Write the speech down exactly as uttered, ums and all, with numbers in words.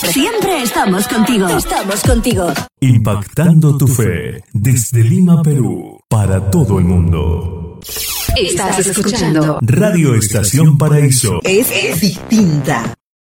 Siempre estamos contigo. Estamos contigo. Impactando tu fe desde Lima, Perú, para todo el mundo. Estás escuchando Radio Estación Paraíso. Es, es distinta.